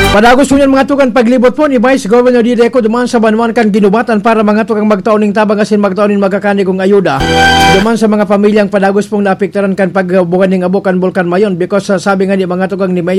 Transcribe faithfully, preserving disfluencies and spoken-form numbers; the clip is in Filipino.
Padagos unyan mga tukan paglibot po ni Vice Governor Dideco duman sa banwan kan ginubatan para mga tukang magtauning tabang asin magtaunin magakani kong ayuda. Duman sa mga pamilyang padagos pong naapektaran kan pagbukan ning abukan Bulkan Mayon because uh, sabi nga ni mga tukang ni Mayor